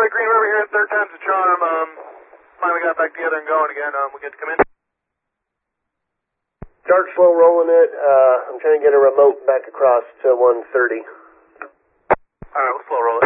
Green River here, third time's the charm. Finally got back together and going again. We get to come in. Dark slow rolling it. I'm trying to get a remote back across to 130. Alright, we'll slow roll it.